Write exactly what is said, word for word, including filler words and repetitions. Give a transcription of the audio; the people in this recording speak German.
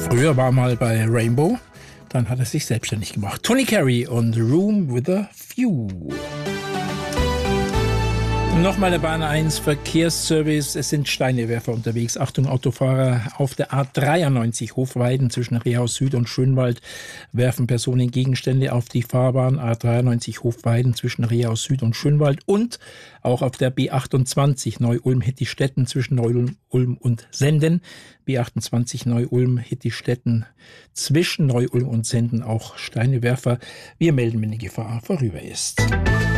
Früher war er mal bei Rainbow, dann hat er sich selbstständig gemacht. Tony Carey und Room with a View. Nochmal der Bahn eins Verkehrsservice. Es sind Steinewerfer unterwegs. Achtung, Autofahrer auf der A dreiundneunzig Hofweiden zwischen Rehaus Süd und Schönwald werfen Personen Gegenstände auf die Fahrbahn. A dreiundneunzig Hofweiden zwischen Rehaus Süd und Schönwald und auch auf der B achtundzwanzig Neu-Ulm-Hittistetten zwischen Neu-Ulm und Senden. B achtundzwanzig Neu-Ulm-Hittistetten zwischen Neu-Ulm und Senden auch Steinewerfer. Wir melden, wenn die Gefahr vorüber ist.